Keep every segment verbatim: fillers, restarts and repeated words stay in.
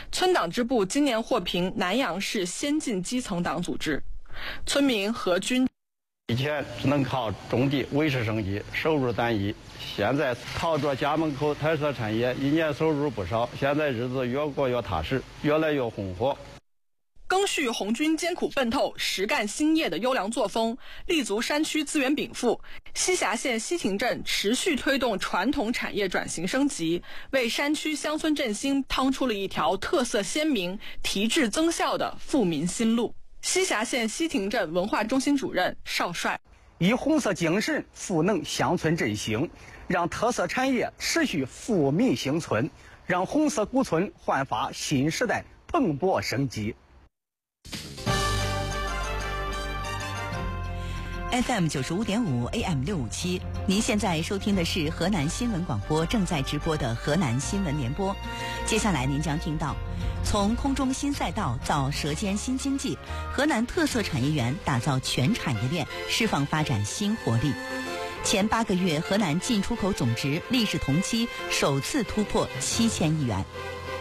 村党支部今年获评南阳市先进基层党组织。村民何军： 以前只能靠种地维持生计，收入单一，现在靠着家门口特色产业，一年收入不少，现在日子越过越踏实，越来越红火。 赓续红军艰苦奋斗、实干兴业的优良作风，立足山区资源禀赋，栖霞县西亭镇持续推动传统产业转型升级，为山区乡村振兴趟出了一条特色鲜明、提质增效的富民新路。栖霞县西亭镇文化中心主任邵帅： 以红色精神赋能乡村振兴，让特色产业持续富民兴村，让红色古村焕发新时代蓬勃生机。 F M 九十五点五 A M 六五七，您现在收听的是河南新闻广播正在直播的河南新闻联播。接下来您将听到，从空中新赛道造舌尖新经济，河南特色产业园打造全产业链，释放发展新活力。前八个月，河南进出口总值历史同期首次突破七千亿元。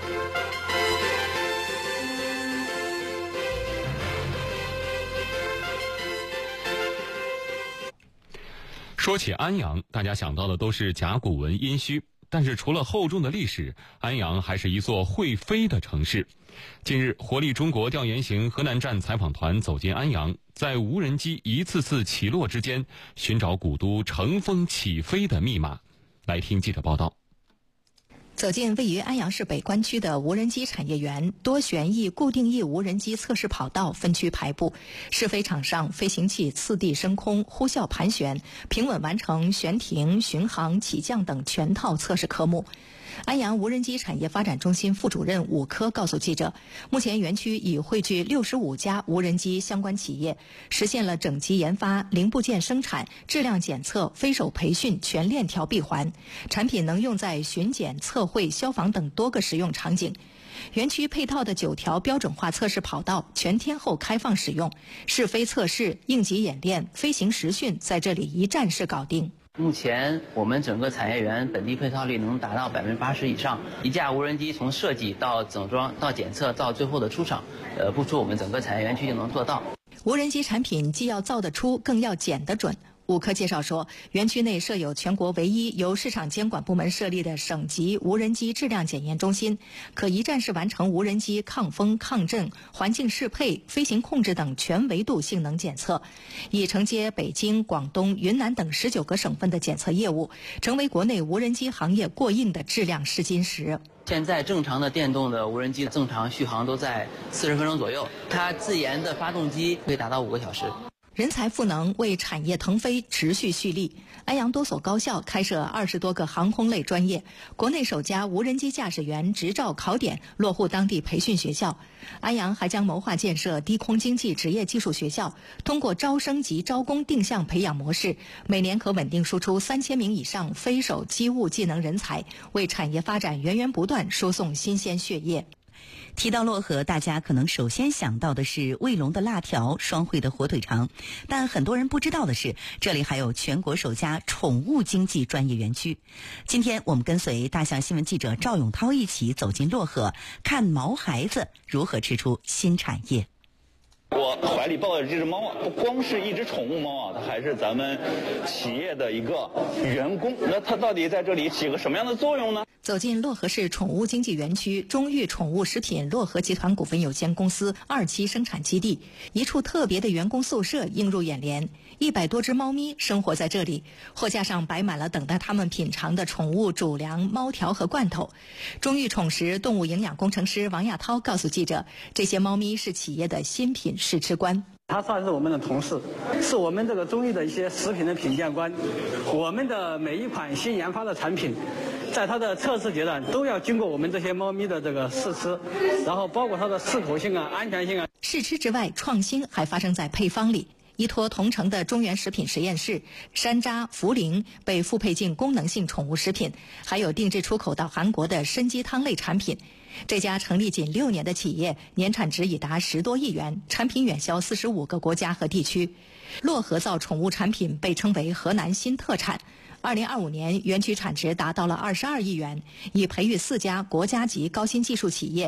说起安阳，大家想到的都是甲骨文殷墟，但是除了厚重的历史，安阳还是一座会飞的城市。近日，活力中国调研型河南站采访团走进安阳，在无人机一次次起落之间，寻找古都乘风起飞的密码。来听记者报道。 走进位于安阳市北关区的无人机产业园，多旋翼固定翼无人机测试跑道分区排布，试飞场上飞行器次第升空、呼啸盘旋，平稳完成悬停、巡航、起降等全套测试科目。安阳无人机产业发展中心副主任武科告诉记者，目前园区已汇聚六十五家无人机相关企业，实现了整机研发、零部件生产、质量检测、飞手培训全链条闭环，产品能用在巡检、测绘、消防等多个实用场景。园区配套的九条标准化测试跑道全天候开放使用，试飞测试、应急演练、飞行实训在这里一站式搞定。 目前我们整个产业园本地配套率能达到百分之八十以上，一架无人机从设计到整装到检测到最后的出厂，呃，不出我们整个产业园区就能做到。 无人机产品既要造得出，更要检得准。武科介绍说，园区内设有全国唯一由市场监管部门设立的省级无人机质量检验中心，可一站式完成无人机抗风、抗震、环境适配、飞行控制等全维度性能检测，已承接北京、广东、云南等十九个省份的检测业务，成为国内无人机行业过硬的质量试金石。 现在正常的电动的无人机正常续航都在四十分钟左右，它自研的发动机可以达到五个小时。 人才赋能为产业腾飞持续蓄力。安阳多所高校开设二十多个航空类专业，国内首家无人机驾驶员执照考点落户当地培训学校。安阳还将谋划建设低空经济职业技术学校，通过招生及招工定向培养模式，每年可稳定输出三千名以上飞手机务技能人才，为产业发展源源不断输送新鲜血液。 提到漯河，大家可能首先想到的是卫龙的辣条、双汇的火腿肠，但很多人不知道的是，这里还有全国首家宠物经济专业园区。今天我们跟随大象新闻记者赵永涛一起走进漯河，看毛孩子如何吃出新产业。 我怀里抱的这只猫啊，不光是一只宠物猫啊，它还是咱们企业的一个员工。那它到底在这里起个什么样的作用呢？ 走进漯河市宠物经济园区中裕宠物食品漯河集团股份有限公司二期生产基地，一处特别的员工宿舍映入眼帘。一百多只猫咪生活在这里，货架上摆满了等待它们品尝的宠物主粮、猫条和罐头。中裕宠食动物营养工程师王亚涛告诉记者，这些猫咪是企业的新品试吃官。 他算是我们的同事，是我们这个中裕的一些食品的品鉴官。我们的每一款新研发的产品，在它的测试阶段都要经过我们这些猫咪的这个试吃，然后包括它的适口性啊、安全性啊。 试吃之外，创新还发生在配方里。依托同城的中原食品实验室，山楂、茯苓被复配进功能性宠物食品，还有定制出口到韩国的参鸡汤类产品。这家成立仅六年的企业，年产值已达十多亿元，产品远销四十五个国家和地区。漯河造宠物产品被称为河南新特产。二零二五年，园区产值达到了二十二亿元，已培育四家国家级高新技术企业，